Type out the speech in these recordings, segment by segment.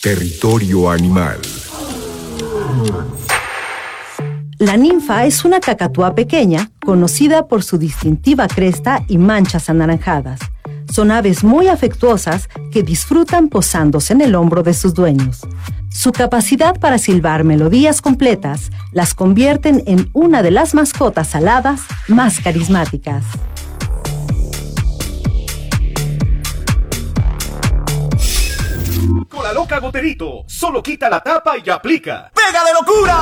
Territorio animal. La ninfa es una cacatúa pequeña, conocida por su distintiva cresta y manchas anaranjadas. Son aves muy afectuosas que disfrutan posándose en el hombro de sus dueños. Su capacidad para silbar melodías completas las convierten en una de las mascotas aladas más carismáticas. Con la loca Goterito, solo quita la tapa y aplica. ¡Pega de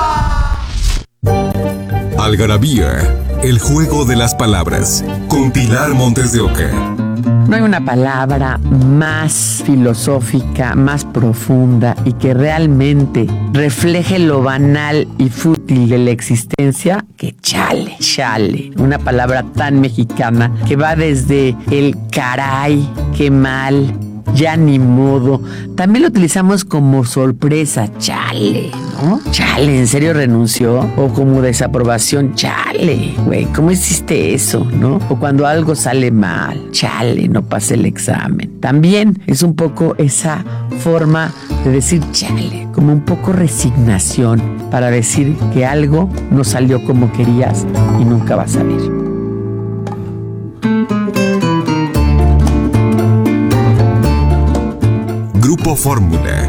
locura! Algarabía, el juego de las palabras, con Pilar Montes de Oca. No hay una palabra más filosófica, más profunda y que realmente refleje lo banal y fútil de la existencia que chale, chale. Una palabra tan mexicana que va desde el caray, qué mal, ya ni modo. También lo utilizamos como sorpresa, chale, ¿no? Chale, ¿en serio renunció? O como desaprobación, chale, güey, ¿cómo hiciste eso, no? O cuando algo sale mal, chale, no pasé el examen. También es un poco esa forma de decir chale, como un poco resignación para decir que algo no salió como querías y nunca va a salir. Grupo Fórmula.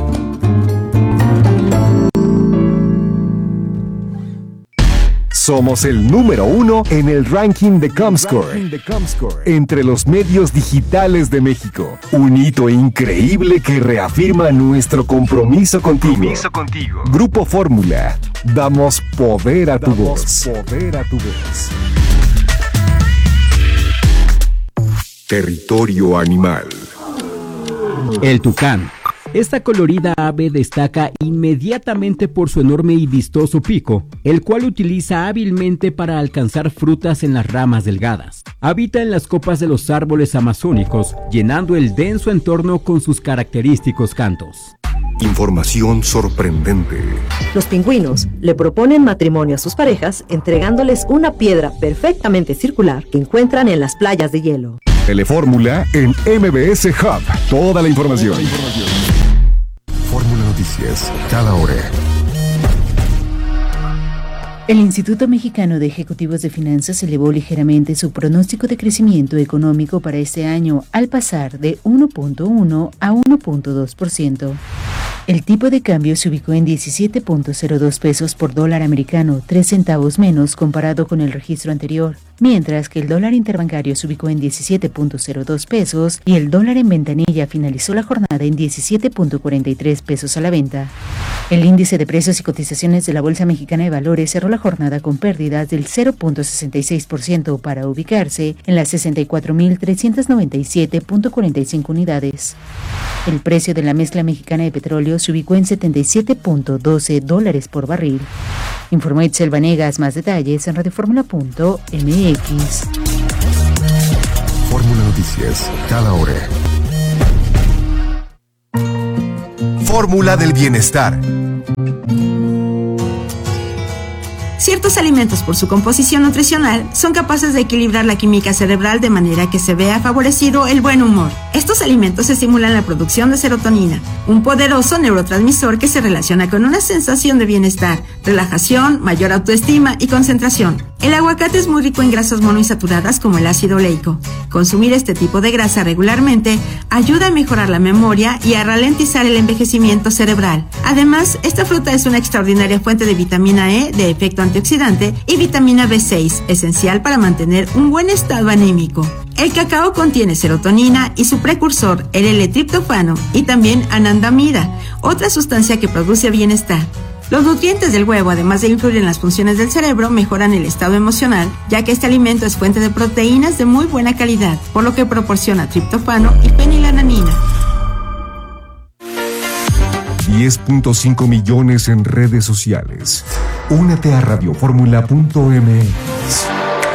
Somos el número 1 en el ranking de Comscore entre los medios digitales de México. Un hito increíble que reafirma nuestro compromiso contigo. Grupo Fórmula. Damos poder a tu voz. Territorio animal. El tucán. Esta colorida ave destaca inmediatamente por su enorme y vistoso pico, el cual utiliza hábilmente para alcanzar frutas en las ramas delgadas. Habita en las copas de los árboles amazónicos, llenando el denso entorno con sus característicos cantos. Información sorprendente. Los pingüinos le proponen matrimonio a sus parejas entregándoles una piedra perfectamente circular que encuentran en las playas de hielo. Telefórmula en MBS Hub. Toda la información. Fórmula Noticias, cada hora. El Instituto Mexicano de Ejecutivos de Finanzas elevó ligeramente su pronóstico de crecimiento económico para este año al pasar de 1.1 a 1.2%. El tipo de cambio se ubicó en 17.02 pesos por dólar americano, 3 centavos menos comparado con el registro anterior, mientras que el dólar interbancario se ubicó en 17.02 pesos y el dólar en ventanilla finalizó la jornada en 17.43 pesos a la venta. El índice de precios y cotizaciones de la Bolsa Mexicana de Valores cerró la jornada con pérdidas del 0.66% para ubicarse en las 64.397.45 unidades. El precio de la mezcla mexicana de petróleo se ubicó en $77.12 por barril. Informó Itzel Vanegas. Más detalles en radioformula.mx. Fórmula Noticias, cada hora. Fórmula del bienestar. Ciertos alimentos, por su composición nutricional, son capaces de equilibrar la química cerebral de manera que se vea favorecido el buen humor. Estos alimentos estimulan la producción de serotonina, un poderoso neurotransmisor que se relaciona con una sensación de bienestar, relajación, mayor autoestima y concentración. El aguacate es muy rico en grasas monoinsaturadas como el ácido oleico. Consumir este tipo de grasa regularmente ayuda a mejorar la memoria y a ralentizar el envejecimiento cerebral. Además, esta fruta es una extraordinaria fuente de vitamina E de efecto antioxidante y vitamina B6, esencial para mantener un buen estado anímico. El cacao contiene serotonina y su precursor, el L-triptofano, y también anandamida, otra sustancia que produce bienestar. Los nutrientes del huevo, además de influir en las funciones del cerebro, mejoran el estado emocional, ya que este alimento es fuente de proteínas de muy buena calidad, por lo que proporciona triptofano y fenilalanina. 10.5 millones en redes sociales. Únete a radioformula.mx.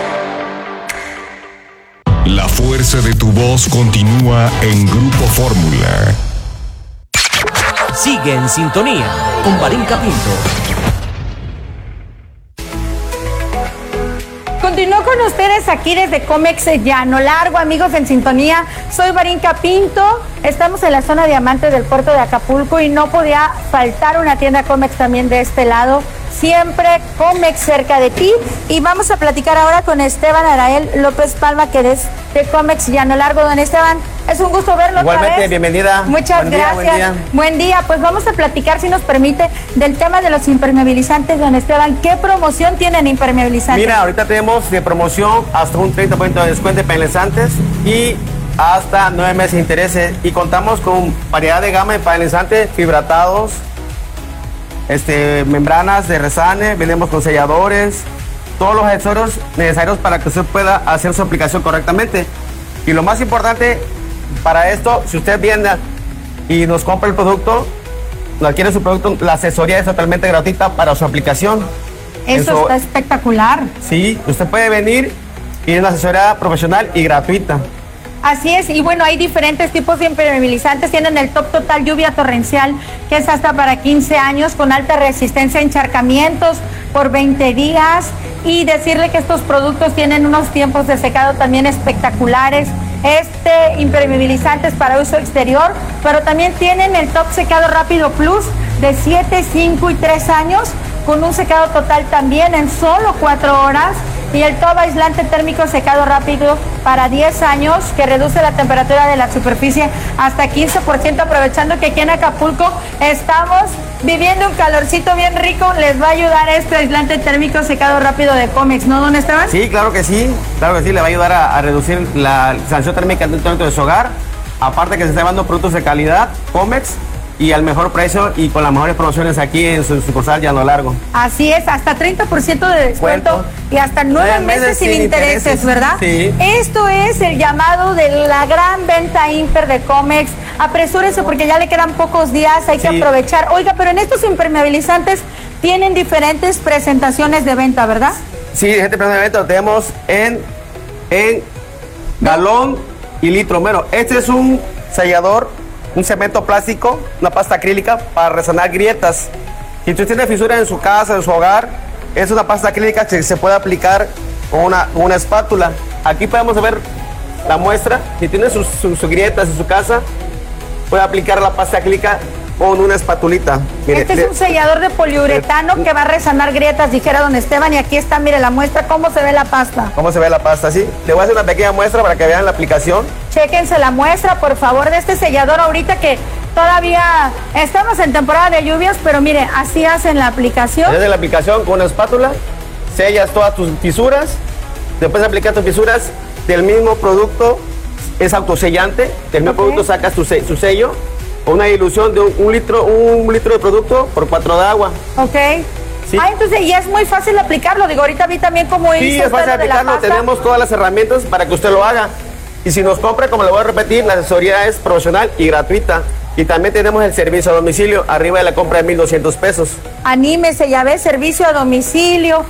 La fuerza de tu voz continúa en Grupo Fórmula. Sigue en sintonía con Varinka Pinto. Continuó con con ustedes aquí desde Comex Llano Largo, amigos en sintonía. Soy Barinka Pinto, estamos en la zona diamante del puerto de Acapulco y no podía faltar una tienda Comex también de este lado. Siempre Comex cerca de ti. Y vamos a platicar ahora con Esteban Arael López Palma, que es de Comex Llano Largo. Don Esteban, es un gusto verlo. Igualmente, otra vez. bienvenida. Muchas gracias. Buen día. Pues vamos a platicar, si nos permite, del tema de los impermeabilizantes, don Esteban. ¿Qué promoción tienen impermeabilizantes? Mira, ahorita tenemos de promoción hasta un 30% de descuento de impermeabilizantes y hasta 9 meses de intereses. Y contamos con variedad de gama de impermeabilizantes fibratados, membranas de resane, vendemos con selladores, todos los accesorios necesarios para que usted pueda hacer su aplicación correctamente. Y lo más importante para esto, si usted viene y nos compra el producto, nos adquiere su producto, la asesoría es totalmente gratuita para su aplicación. Eso está espectacular. Sí, usted puede venir y es una asesoría profesional y gratuita. Así es, y bueno, hay diferentes tipos de impermeabilizantes. Tienen el Top Total Lluvia Torrencial, que es hasta para 15 años, con alta resistencia a encharcamientos por 20 días. Y decirle que estos productos tienen unos tiempos de secado también espectaculares. Impermeabilizante es para uso exterior, pero también tienen el Top Secado Rápido Plus de 7, 5 y 3 años, con un secado total también en solo 4 horas. Y el Top Aislante Térmico Secado Rápido para 10 años, que reduce la temperatura de la superficie hasta 15%, aprovechando que aquí en Acapulco estamos viviendo un calorcito bien rico. Les va a ayudar este aislante térmico secado rápido de Comex, ¿no, don Esteban? Sí, claro que sí, le va a ayudar a reducir la sensación térmica dentro de su hogar. Aparte que se está llevando productos de calidad, Comex, y al mejor precio y con las mejores promociones aquí en su sucursal Llano Largo. Así es, hasta 30% de descuento y hasta 9 meses sin intereses, ¿verdad? Sí. Esto es el llamado de la gran venta Imper de Comex. Apresúrese porque ya le quedan pocos días, hay que aprovechar. Oiga, pero en estos impermeabilizantes tienen diferentes presentaciones de venta, ¿verdad? Sí, este presentación de venta lo tenemos en galón y litro. Bueno, este es un sellador, un cemento plástico, una pasta acrílica para resanar grietas. Si usted tiene fisuras en su casa, en su hogar, es una pasta acrílica que se puede aplicar con una espátula. Aquí podemos ver la muestra. Si tiene sus grietas en su casa, puede aplicar la pasta acrílica con una espatulita. Mire, este es un sellador de poliuretano que va a resanar grietas, dijera don Esteban, y aquí está, mire la muestra, cómo se ve la pasta. ¿Cómo se ve la pasta? Sí. Le voy a hacer una pequeña muestra para que vean la aplicación. Chéquense la muestra, por favor, de este sellador ahorita que todavía estamos en temporada de lluvias, pero mire, así hacen la aplicación. Desde la aplicación con una espátula, sellas todas tus fisuras, después de aplicar tus fisuras del mismo producto, es autosellante, del mismo producto sacas su sello, una dilución de un litro de producto por 4 de agua. Ok. Sí. Entonces, y es muy fácil aplicarlo, digo, ahorita vi también cómo hizo. Sí, es fácil aplicarlo, tenemos todas las herramientas para que usted lo haga. Y si nos compra, como le voy a repetir, la asesoría es profesional y gratuita. Y también tenemos el servicio a domicilio, arriba de la compra de $1,200. Anímese, ya ves, servicio a domicilio,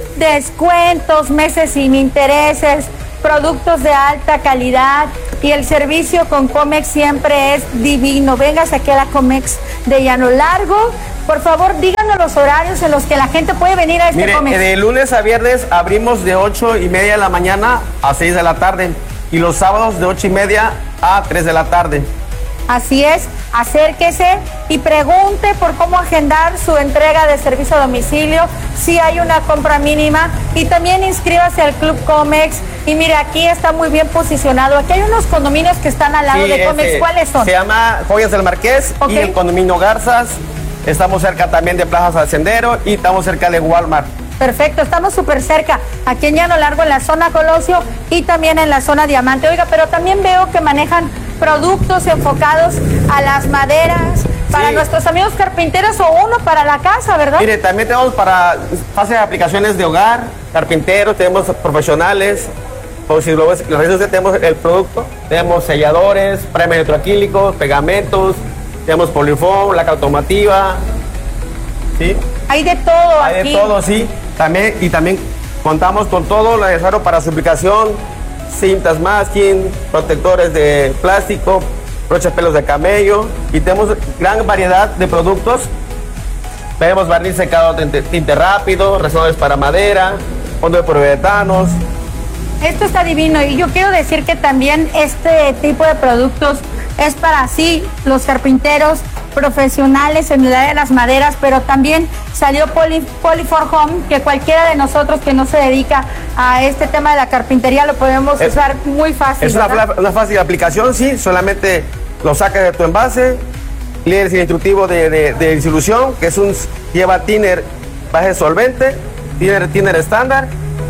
descuentos, meses sin intereses, productos de alta calidad, y el servicio con Comex siempre es divino. Véngase aquí a la Comex de Llano Largo. Por favor, díganos los horarios en los que la gente puede venir a este Comex. De lunes a viernes abrimos de 8:30 de la mañana a 6 de la tarde. Y los sábados de 8:30 a 3 de la tarde. Así es, acérquese y pregunte por cómo agendar su entrega de servicio a domicilio, si hay una compra mínima, y también inscríbase al Club Comex. Y mire, aquí está muy bien posicionado. Aquí hay unos condominios que están al lado de Comex. ¿Cuáles son? Se llama Joyas del Marqués y el condominio Garzas. Estamos cerca también de Plazas al Sendero y estamos cerca de Walmart. Perfecto, estamos súper cerca, aquí en Llano Largo, en la zona Colosio y también en la zona Diamante. Oiga, pero también veo que manejan productos enfocados a las maderas, para nuestros amigos carpinteros, o uno para la casa, ¿verdad? Mire, también tenemos para fase de aplicaciones de hogar, carpinteros, tenemos profesionales, por si lo tenemos el producto, tenemos selladores, primer electroacrílicos, pegamentos, tenemos polifón, laca automotiva, ¿sí? Hay de todo aquí. Hay de todo, sí. También contamos con todo lo necesario para su aplicación: cintas masking, protectores de plástico, brochas pelos de camello, y tenemos gran variedad de productos. Tenemos barniz secado de tinte rápido, resonadores para madera, fondo de poliuretanos, Esto está divino y yo quiero decir que también este tipo de productos es para los carpinteros profesionales en el área de las maderas, pero también salió Poly4 Home, que cualquiera de nosotros que no se dedica a este tema de la carpintería lo podemos usar muy fácil. Es una fácil aplicación, sí, solamente lo sacas de tu envase, lees el instructivo de disolución, que lleva thinner base solvente, thinner estándar,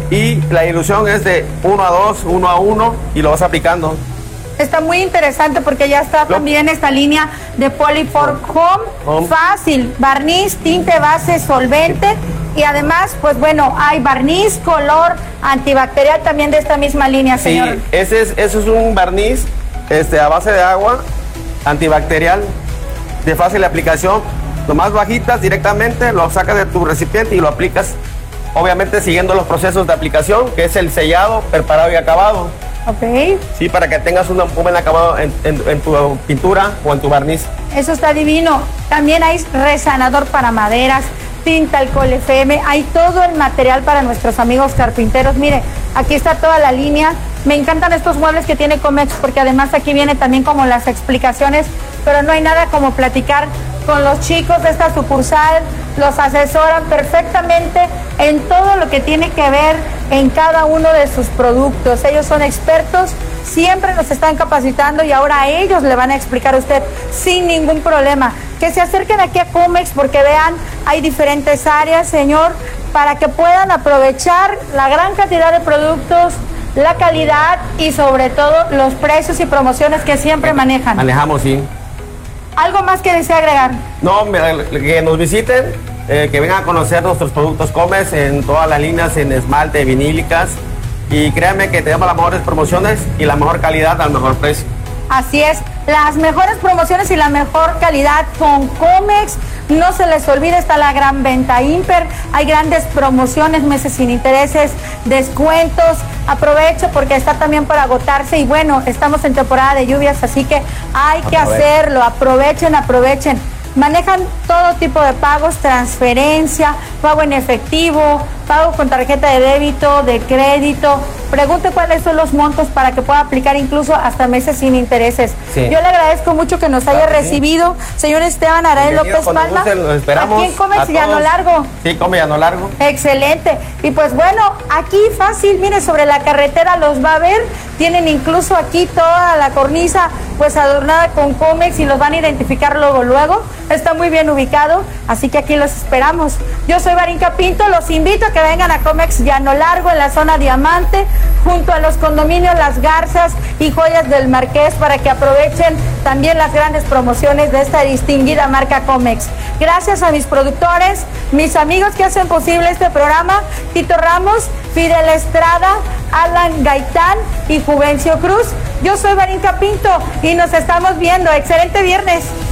y la dilución es de 1 a 2, 1 a 1, y lo vas aplicando. Está muy interesante porque ya está también esta línea de Poly4 Home. Fácil, barniz, tinte, base, solvente. Y además, pues bueno, hay barniz, color, antibacterial también de esta misma línea, señor. Sí, ese es un barniz a base de agua, antibacterial, de fácil aplicación. Lo más bajitas directamente, lo sacas de tu recipiente y lo aplicas, obviamente siguiendo los procesos de aplicación, que es el sellado, preparado y acabado. Ok. Sí, para que tengas un buen acabado en tu pintura o en tu barniz. Eso está divino. También hay resanador para maderas, tinta alcohol FM, hay todo el material para nuestros amigos carpinteros. Mire, aquí está toda la línea. Me encantan estos muebles que tiene Comex porque además aquí viene también como las explicaciones, pero no hay nada como platicar con los chicos de esta sucursal, los asesoran perfectamente en todo lo que tiene que ver en cada uno de sus productos. Ellos son expertos, siempre nos están capacitando y ahora ellos le van a explicar a usted sin ningún problema. Que se acerquen aquí a Comex porque vean, hay diferentes áreas, señor, para que puedan aprovechar la gran cantidad de productos, la calidad y sobre todo los precios y promociones que siempre manejan. Manejamos, sí. ¿Algo más que desea agregar? No, que nos visiten, que vengan a conocer nuestros productos Comex en todas las líneas, en esmalte, vinílicas, y créanme que tenemos las mejores promociones y la mejor calidad al mejor precio. Así es, las mejores promociones y la mejor calidad con Comex. No se les olvide, está la gran venta Imper, hay grandes promociones, meses sin intereses, descuentos. Aprovecho porque está también para agotarse y bueno, estamos en temporada de lluvias, así que hay que hacerlo. Aprovechen. Manejan todo tipo de pagos, transferencia, pago en efectivo, pago con tarjeta de débito, de crédito. Pregunte cuáles son los montos para que pueda aplicar incluso hasta meses sin intereses. Sí. Yo le agradezco mucho que nos haya recibido, señor Esteban Arael López Palma. Los esperamos. Aquí en Comex Llano Largo. Sí, Comex Llano Largo. Excelente. Y pues bueno, aquí fácil, mire, sobre la carretera los va a ver. Tienen incluso aquí toda la cornisa pues adornada con Comex y los van a identificar luego. Está muy bien ubicado, así que aquí los esperamos. Yo soy Barinka Pinto, los invito a que vengan a Comex Llano Largo en la zona Diamante, junto a los condominios Las Garzas y Joyas del Marqués, para que aprovechen también las grandes promociones de esta distinguida marca Comex. Gracias a mis productores, mis amigos que hacen posible este programa, Tito Ramos, Fidel Estrada, Alan Gaitán y Juvencio Cruz. Yo soy Barinka Pinto y nos estamos viendo. Excelente viernes.